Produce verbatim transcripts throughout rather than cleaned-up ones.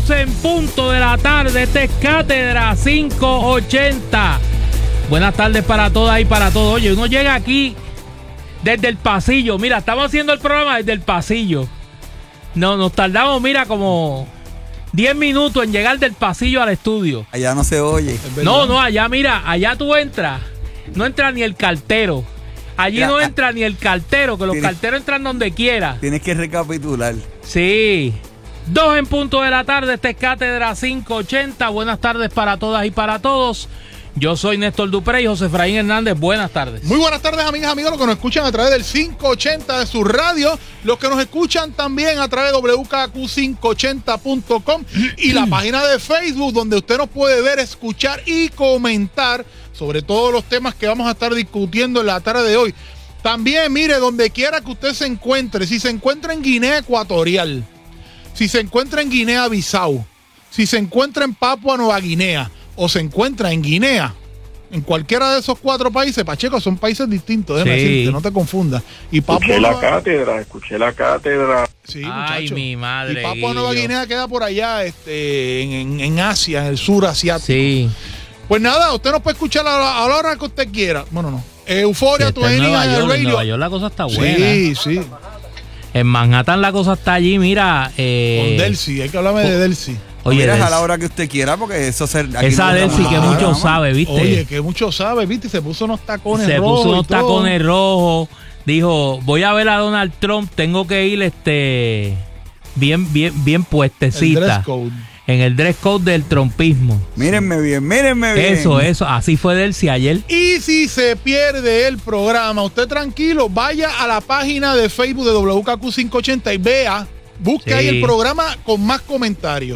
doce en punto de la tarde. Este es Cátedra cinco ochenta. Buenas tardes para todas y para todos. Oye, uno llega aquí desde el pasillo. Mira, estamos haciendo el programa desde el pasillo. No, nos tardamos, mira, como diez minutos en llegar del pasillo al estudio. Allá no se oye. No, no, allá, mira, allá tú entras. No entra ni el cartero. Allí mira, no entra ni el cartero, que los tienes, carteros entran donde quiera. Tienes que recapitular. Sí. Dos en punto de la tarde, este es Cátedra cinco ochenta. Buenas tardes para todas y para todos. Yo soy Néstor Duprey y José Efraín Hernández. Buenas tardes. Muy buenas tardes, amigas, amigos, los que nos escuchan a través del cinco ochenta de su radio, los que nos escuchan también a través de doble u k q quinientos ochenta punto com y la página de Facebook, donde usted nos puede ver, escuchar y comentar sobre todos los temas que vamos a estar discutiendo en la tarde de hoy. También, mire, donde quiera que usted se encuentre, si se encuentra en Guinea Ecuatorial, si se encuentra en Guinea-Bissau, si se encuentra en Papua Nueva Guinea o se encuentra en Guinea, en cualquiera de esos cuatro países, Pacheco, son países distintos, déjame sí. decirte, no te confundas. Y Papua escuché Nueva... la cátedra, escuché la cátedra. Sí, Ay, muchacho. Mi madre. Y Papua Nueva Guinea queda por allá, este, en, en, en Asia, en el sur asiático. Sí. Pues nada, usted nos puede escuchar a la, a la hora que usted quiera. Bueno, no. Euforia, si tu en Nueva York, en Nueva York la cosa está buena. Sí, sí. En Manhattan la cosa está allí, mira. Eh... Con Delcy, hay que hablarme de Delcy. Oye, miras a la hora que usted quiera, porque eso se. Esa no Delcy que mucho ¿no? sabe, ¿viste? Oye, que mucho sabe, ¿viste? Se puso unos tacones se rojos. Se puso unos tacones rojos. Dijo, voy a ver a Donald Trump, tengo que ir este bien, bien, bien puestecita. El dress code. En el dress code del trumpismo. Mírenme bien, mírenme bien. Eso, eso, así fue Delcy ayer. Y si se pierde el programa, usted tranquilo, vaya a la página de Facebook de doble u k q quinientos ochenta y vea, busque sí. ahí el programa con más comentarios,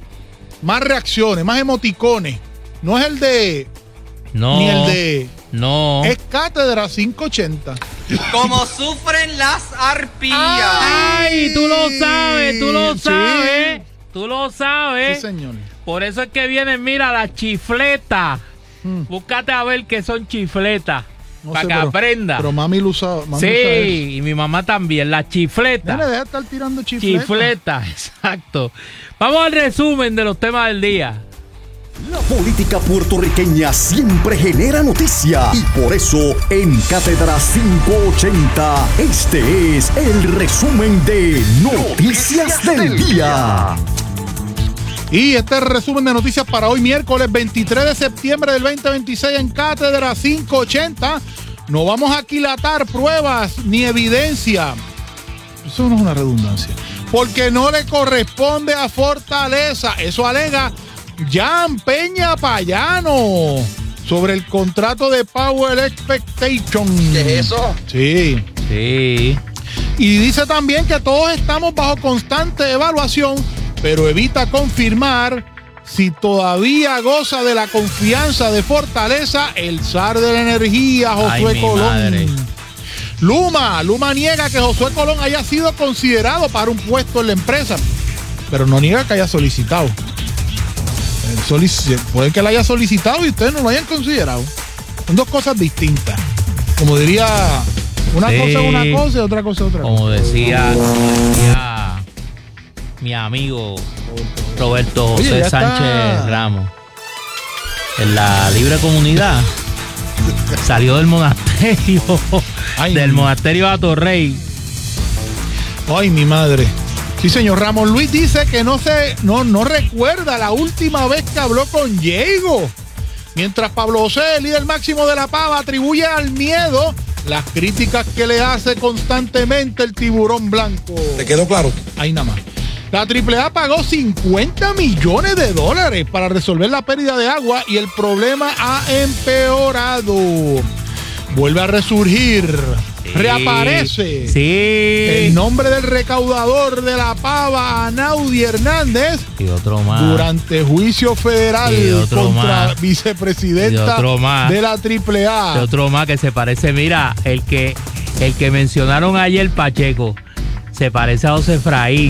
más reacciones, más emoticones. No es el de... No. Ni el de... No. Es Cátedra quinientos ochenta. Como sufren las arpías. Ay, tú lo sabes, tú lo sabes. Sí. Tú lo sabes. Sí, señor. Por eso es que vienen, mira, las chifletas. Hmm. Búscate a ver qué son chifletas. No para sé, que pero, aprenda. Pero mami lo usaba. Mami sí, usa y mi mamá también. Las chifletas. Deja de estar tirando chifletas. Chifletas, exacto. Vamos al resumen de los temas del día. La política puertorriqueña siempre genera noticia y por eso en Cátedra quinientos ochenta este es el resumen de Noticias del Día. Y este es el resumen de noticias para hoy miércoles veintitrés de septiembre del veinte veintiséis en Cátedra quinientos ochenta. No vamos a aquilatar pruebas ni evidencia. Eso no es una redundancia. Porque no le corresponde a Fortaleza. Eso alega Jan Peña Payano sobre el contrato de Power Expectation. ¿Qué es eso? Sí. Sí. Y dice también que todos estamos bajo constante evaluación, pero evita confirmar si todavía goza de la confianza de Fortaleza el zar de la energía, Josué Ay, Colón. Madre. Luma, Luma niega que Josué Colón haya sido considerado para un puesto en la empresa, pero no niega que haya solicitado. Solic- puede que la haya solicitado y ustedes no lo hayan considerado. Son dos cosas distintas. Como diría, una sí. cosa es una cosa y otra cosa es otra como cosa. Decía, como decía mi amigo Roberto José Oye, Sánchez Ramos, en la libre comunidad, salió del monasterio, Ay, del mi... monasterio a Torrey. Ay, mi madre. Sí, señor. Ramón Luis dice que no se, no, no recuerda la última vez que habló con Diego. Mientras Pablo José, el líder máximo de la Pava, atribuye al miedo las críticas que le hace constantemente el tiburón blanco. ¿Te quedó claro? Ahí nada más. La triple A pagó cincuenta millones de dólares para resolver la pérdida de agua y el problema ha empeorado. Vuelve a resurgir. Sí, reaparece sí. el nombre del recaudador de la Pava, Anaudi Hernández, y otro más. Durante juicio federal contra más. vicepresidenta de la triple A. Y otro más que se parece, mira, el que el que mencionaron ayer, Pacheco, se parece a José Efraín.